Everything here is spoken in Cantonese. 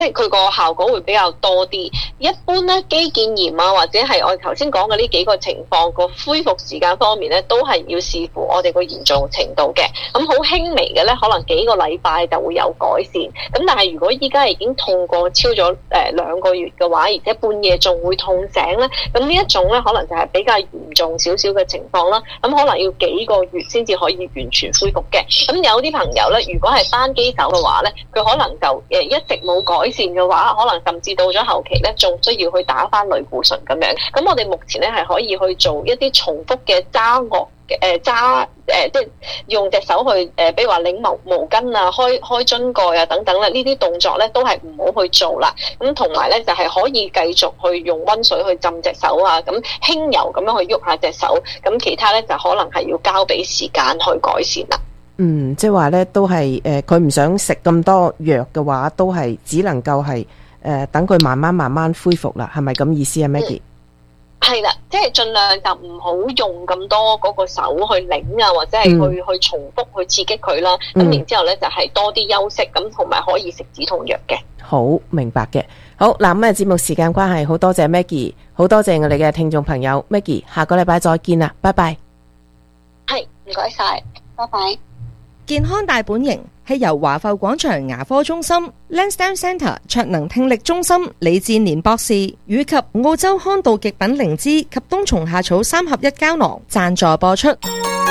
即係佢個效果會比較多啲。一般咧肌腱炎啊，或者係我哋頭先講嘅呢幾個情況，個恢復時間方面咧，都係要視乎我哋個嚴重程度嘅。咁好輕微嘅咧，可能幾個禮拜就會有改善。咁但係如果依家已經痛過超咗2個月嘅話，而且半夜仲會痛醒咧，咁呢一種咧可能就係比較嚴重少少嘅情況啦。咁可能要幾個月先至可以完全恢復嘅。咁有啲朋友咧，如果係單機手嘅話咧，佢可能就一直冇改善嘅話，可能甚至到咗後期咧，仲需要去打翻類固醇咁樣。咁我哋目前咧係可以去做一啲重複嘅揸顎即係用隻手去比如話擰毛巾啊、開樽蓋啊等等咧，呢啲動作咧都係唔好去做啦。咁同埋咧就係可以繼續去用溫水去浸隻手啊，咁輕柔咁樣去喐下隻手。咁其他咧就可能係要交俾時間去改善啦。 即係話咧都係佢唔想食咁多藥嘅話，都係只能夠係等佢慢慢恢復啦，係咪咁意思啊 Maggie？ 係啦，即係盡量就唔好用咁多嗰個手去擰啊，或者係去重複去刺激佢啦。咁然之後咧就係多啲休息，咁同埋可以食止痛藥嘅。 好，明白嘅。好嗱，咁節目時間關係，好多謝 Maggie， 好多謝我哋嘅聽眾朋友 Maggie， 下個禮拜再見啦，拜拜。 係，唔該晒，拜拜。 健康大本營係由華埠廣場牙科中心、Lansdowne Centre 卓能聽力中心李志年博士以及澳洲康道極品靈芝及冬蟲夏草3合1膠囊贊助播出。